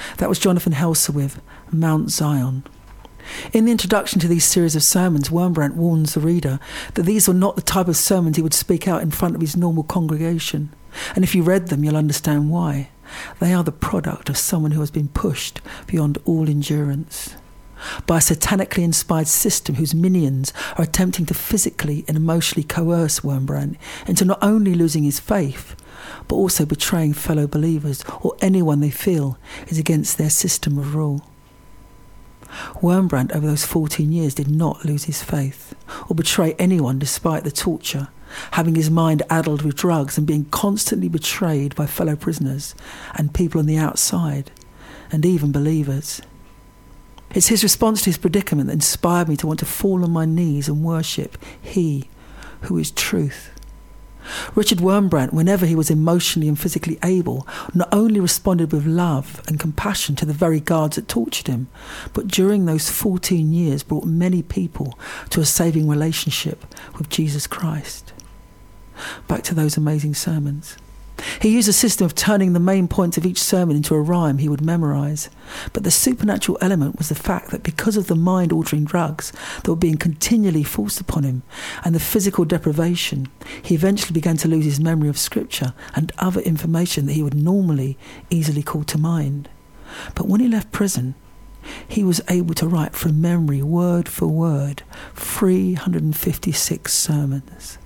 That was Jonathan Helser with Mount Zion. In the introduction to these series of sermons, Wurmbrand warns the reader that these were not the type of sermons he would speak out in front of his normal congregation. And if you read them, you'll understand why. They are the product of someone who has been pushed beyond all endurance by a satanically inspired system whose minions are attempting to physically and emotionally coerce Wurmbrand into not only losing his faith, but also betraying fellow believers or anyone they feel is against their system of rule. Wurmbrand, over those 14 years, did not lose his faith or betray anyone despite the torture, having his mind addled with drugs and being constantly betrayed by fellow prisoners and people on the outside, and even believers. It's his response to his predicament that inspired me to want to fall on my knees and worship He who is truth. Richard Wurmbrand, whenever he was emotionally and physically able, not only responded with love and compassion to the very guards that tortured him, but during those 14 years brought many people to a saving relationship with Jesus Christ. Back to those amazing sermons. He used a system of turning the main points of each sermon into a rhyme he would memorise. But the supernatural element was the fact that because of the mind-altering drugs that were being continually forced upon him and the physical deprivation, he eventually began to lose his memory of Scripture and other information that he would normally easily call to mind. But when he left prison, he was able to write from memory, word for word, 356 sermons.